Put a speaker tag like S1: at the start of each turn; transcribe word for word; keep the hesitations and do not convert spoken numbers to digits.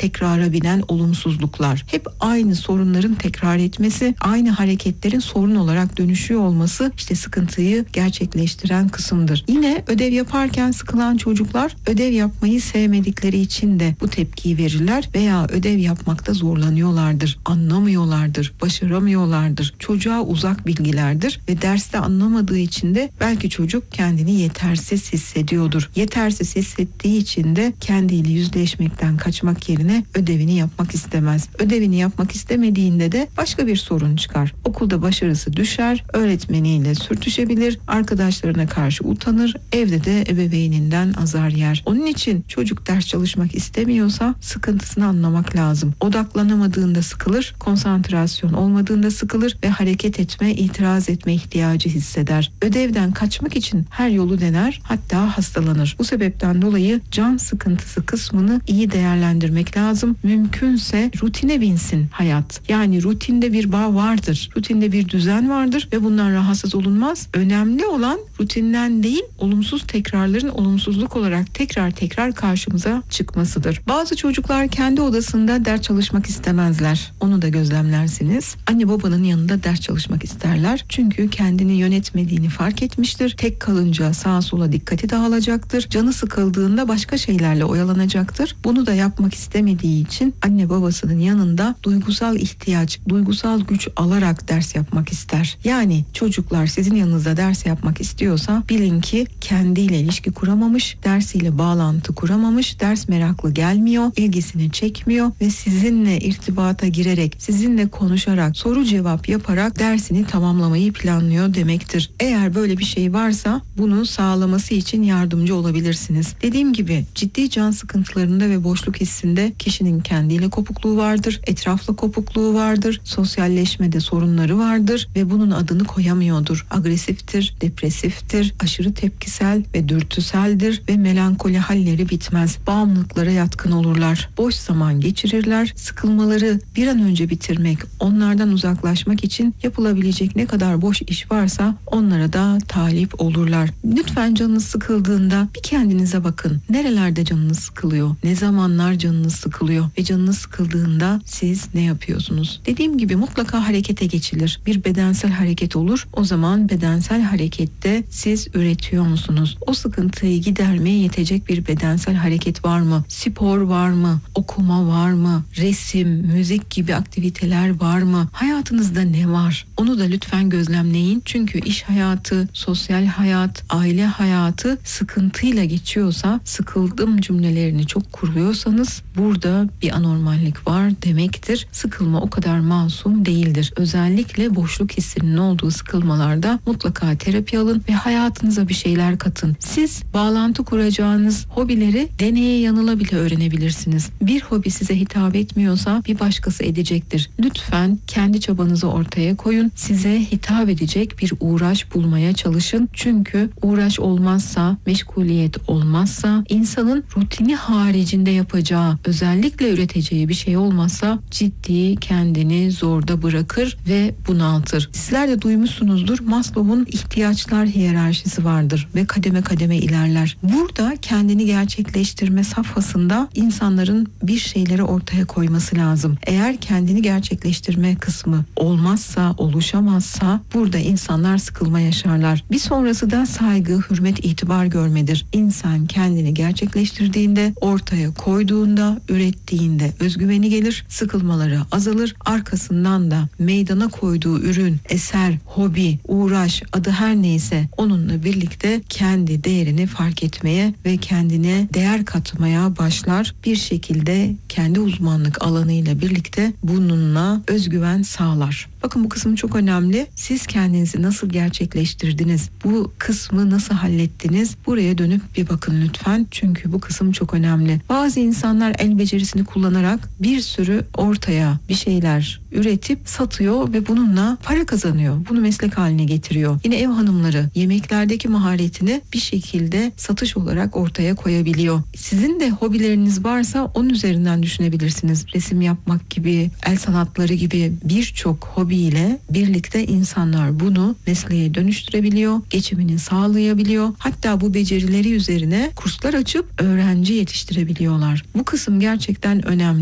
S1: tekrara binen olumsuzluklar. Hep aynı sorunların tekrar etmesi, aynı hareketlerin sorun olarak dönüşüyor olması işte sıkıntıyı gerçekleştiren kısımdır. Yine ödev yaparken sıkılan çocuklar ödev yapmayı sevmedikleri için de bu tepkiyi verirler veya ödev yapmakta zorlanıyorlardır, anlamıyorlardır, başaramıyorlardır. Çocuğa uzak bilgilerdir ve derste anlamadığı için de belki çocuk kendini yetersiz hissediyordur. Yetersiz hissettiği için de kendiyle yüzleşmekten kaçmak yerine ödevini yapmak istemez. Ödevini yapmak istemediğinde de başka bir sorun çıkar. Okulda başarısı düşer, öğretmeniyle sürtüşebilir, arkadaşlarına karşı utanır, evde de ebeveyninden azar yer. Onun için çocuk ders çalışmak istemiyorsa sıkıntısını anlamak lazım. Odaklanamadığında sıkılır, konsantrasyon olmadığında sıkılır ve hareket etme, itiraz etme ihtiyacı hisseder. Ödevden kaçmak için her yolu dener, hatta hastalanır. Bu sebepten dolayı can sıkıntısı kısmını iyi değerlendirmek lazım. Mümkünse rutine binsin hayat. Yani rutinde bir bağ vardır. Rutinde bir düzen vardır ve bundan rahatsız olunmaz. Önemli olan rutinden değil, olumsuz tekrarların olumsuzluk olarak tekrar tekrar karşımıza çıkmasıdır. Bazı çocuklar kendi odasında ders çalışmak istemezler. Onu da gözlemlersiniz. Anne babanın yanında ders çalışmak isterler. Çünkü kendini yönetmediğini fark etmiştir. Tek kalınca sağa sola dikkati dağılacaktır. Canı sıkıldığında başka şeylerle oyalanacaktır. Bunu da yapmak istemediği için anne babasının yanında duygusal ihtiyaç, duygusal güç alarak ders yapmak ister. Yani çocuklar sizin yanınızda ders yapmak istiyorsa bilin ki kendiyle ilişki kuramamış, dersiyle bağlantı kuramamış, ders meraklı gelmiyor, ilgisini çekmiyor ve sizinle irtibata girerek, sizinle konuşarak, soru cevap yaparak dersini tamamlamayı planlıyor demektir. Eğer böyle bir şey varsa bunu sağlaması için yardımcı olabilirsiniz. Dediğim gibi ciddi can sıkıntılarında ve boşluk hissinde kişinin kendiyle kopukluğu vardır, etrafla kopukluğu vardır, sosyalleşmede sorunları vardır ve bunun adını koyamıyordur. Agresiftir, depresiftir, aşırı tepkisel ve dürtüseldir ve melankoli halleri bitmez. Bağımlılıklara yatkın olurlar. Boş zaman geçirirler. Sıkılmaları bir an önce bitirmek, onlardan uzaklaşmak için yapılabilecek ne kadar boş iş varsa onlara da talip olurlar. Lütfen canınız sıkıldığında bir kendinize bakın. Nerelerde canınız sıkılıyor? Ne zamanlar canınız sıkılıyor? Ve canınız sıkıldığında siz ne yapıyorsunuz? Dediğim gibi mutlaka harekete geçilir. Bir bedensel hareket olur. O zaman bedensel harekette siz üretiyor musunuz? O sıkıntıyı gidermeye yetecek bir bedensel hareket var mı? Spor var mı? Okuma var mı? Resim, müzik gibi aktiviteler var mı? Hayatınızda ne var? Onu da lütfen gözlemleyin. Çünkü iş hayatı, sosyal hayat, aile hayatı sıkıntıyla geçiyorsa, sıkıldım cümlelerini çok kuruyorsanız burada bir anormallik var demektir. Sıkılma o kadar masum değildir. Özellikle boşluk hissinin olduğu sıkılmalarda mutlaka terapi alın ve hayatınıza bir şeyler katın. Siz bağlantı kuracağınız hobileri deneye yanıla bile öğrenebilirsiniz. Bir hobi size hitap etmiyorsa bir başkası edecektir. Lütfen kendi çabanızı ortaya koyun. Size hitap edecek bir uğraş bulmaya çalışın. Çünkü uğraş olmazsa, meşguliyet olmazsa, insanın rutini haricinde yapacağı, özellikle üreteceği bir şey olmazsa ciddi kendini zorda bırakır ve bunaltır. Sizler de duymuşsunuzdur. Maslow'un ihtiyaçlar hiyerarşisi vardır ve kademe kademe ilerler. Burada kendini gerçekleştirme safhasında insanların bir şeyleri ortaya koyması lazım. Eğer kendini gerçekleştirme kısmı olmazsa, oluşamazsa burada insanlar sıkılma yaşarlar. Bir sonrası da saygı, hürmet, itibar görmedir. İnsan kendini gerçekleştirdiğinde, ortaya koyduğunda, ürettiğinde özgüveni gelir, sıkılmaları azalır. Arkasından da meydana koyduğu ürün, eser, hobi, uğraş, adı her neyse onunla birlikte kendi değerini fark etmeye ve kendine değer katmaya başlar. Bir şekilde kendi uzmanlık alanıyla birlikte bununla özgüven sağlar. Bakın bu kısım çok önemli. Siz kendinizi nasıl gerçekleştirdiniz? Bu kısmı nasıl hallettiniz? Buraya dönüp bir bakın lütfen. Çünkü bu kısım çok önemli. Bazı insanlar el becerisini kullanarak bir sürü ortaya bir şeyler üretip satıyor ve bununla para kazanıyor. Bunu meslek haline getiriyor. Yine ev hanımları yemeklerdeki maharetini bir şekilde satış olarak ortaya koyabiliyor. Sizin de hobileriniz varsa onun üzerinden düşünebilirsiniz. Resim yapmak gibi, el sanatları gibi birçok hobiyle birlikte insanlar bunu mesleğe dönüştürebiliyor, geçimini sağlayabiliyor. Hatta bu becerileri üzerine kurslar açıp öğrenci yetiştirebiliyorlar. Bu kısım gerçekten önemli.